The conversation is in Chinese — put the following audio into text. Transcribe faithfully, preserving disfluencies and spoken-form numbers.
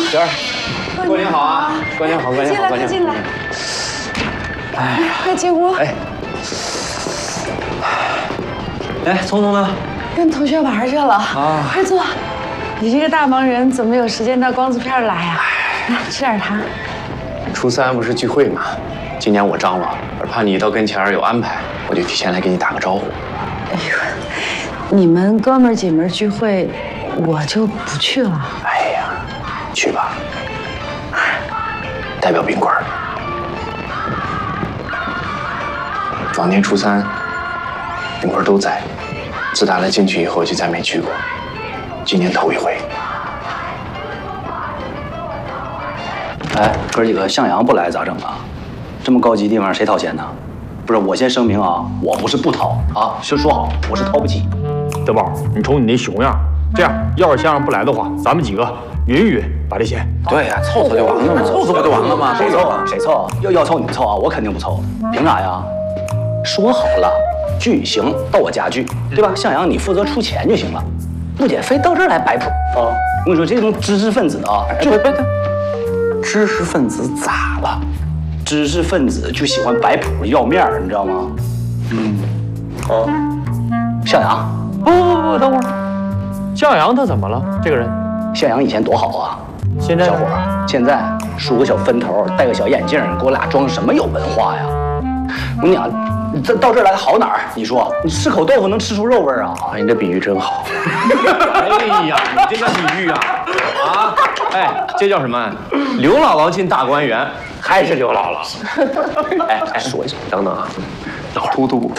娟儿，过年好啊！过年好，过年好，过年好！ 快进来， 哎， 快进屋。 哎，哎，聪聪呢？ 跟同学玩去了啊！快坐。你这个大忙人，怎么有时间到光字片来呀？来吃点糖。 初三不是聚会吗？今年我张罗，而怕你到跟前儿有安排，我就提前来给你打个招呼。 哎呦，你们哥们儿姐们儿聚会，我就不去了。 哎呀，去吧，代表冰棍儿。往年初三，冰棍儿都在，自打了进去以后就再没去过，今年头一回。 哎，哥几个向阳不来咋整啊？这么高级地方谁掏钱呢？不是，我先声明啊，我不是不掏啊，先说好，我是掏不起。 德宝，你瞅你那熊样，这样要是向阳不来的话，咱们几个匀一匀，把这钱。 对呀、啊，凑凑就完了嘛，凑凑不就完了吗？ 谁凑啊？谁凑啊？要要凑你们凑啊，我肯定不凑。凭啥呀？说好了，聚行到我家聚，对吧？向阳你负责出钱就行了，不得非到这儿来摆谱啊！我跟你说，这种知识分子啊，就别别别，知识分子咋了？ 知识分子就喜欢摆谱要面儿，你知道吗？ 嗯，哦， 向阳， 不不不，等会儿，向阳他怎么了？这个人， 向阳以前多好啊！ 现在小伙儿，现在梳个小分头，戴个小眼镜，给我俩装什么有文化呀？我跟你讲，这到这儿来好哪儿？你说，你吃口豆腐能吃出肉味儿啊？ 啊，你这比喻真好。哎呀，你这叫比喻啊！啊，哎，这叫什么？刘姥姥进大观园，还是刘姥姥。哎哎，说一声，等等啊，老秃秃